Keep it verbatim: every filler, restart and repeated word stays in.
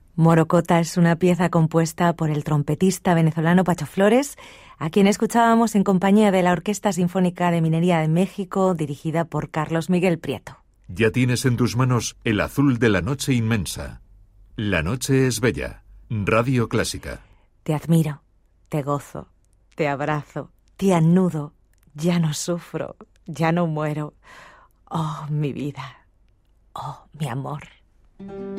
Morocota es una pieza compuesta por el trompetista venezolano Pacho Flores, a quien escuchábamos en compañía de la Orquesta Sinfónica de Minería de México, dirigida por Carlos Miguel Prieto. Ya tienes en tus manos el azul de la noche inmensa. La noche es bella. Radio Clásica. Te admiro, te gozo, te abrazo, te anudo. Ya no sufro, ya no muero. Oh, mi vida. Oh, mi amor.